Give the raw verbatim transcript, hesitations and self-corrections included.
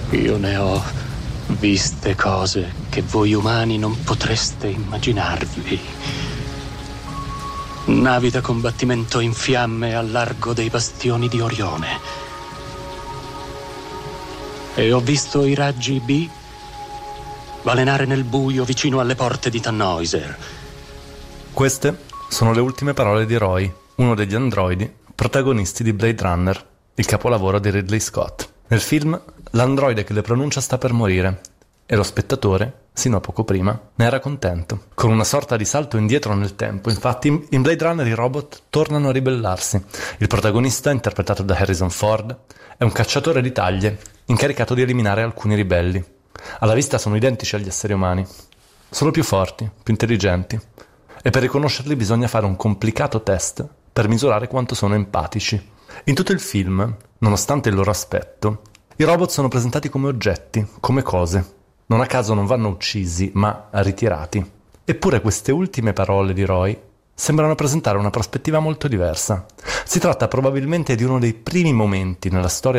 Io ne ho viste cose che voi umani non potreste immaginarvi. Navi da combattimento in fiamme al largo dei bastioni di Orione. E ho visto i raggi B balenare nel buio vicino alle porte di Tannhäuser. Queste sono le ultime parole di Roy, uno degli androidi protagonisti di Blade Runner, il capolavoro di Ridley Scott. Nel film, l'androide che le pronuncia sta per morire e lo spettatore, sino a poco prima, ne era contento. Con una sorta di salto indietro nel tempo, infatti, in Blade Runner i robot tornano a ribellarsi. Il protagonista, interpretato da Harrison Ford, è un cacciatore di taglie, incaricato di eliminare alcuni ribelli. Alla vista sono identici agli esseri umani, solo più forti, più intelligenti, e per riconoscerli bisogna fare un complicato test per misurare quanto sono empatici. In tutto il film, nonostante il loro aspetto, i robot sono presentati come oggetti, come cose. Non a caso non vanno uccisi, ma ritirati. Eppure queste ultime parole di Roy sembrano presentare una prospettiva molto diversa. Si tratta probabilmente di uno dei primi momenti nella storia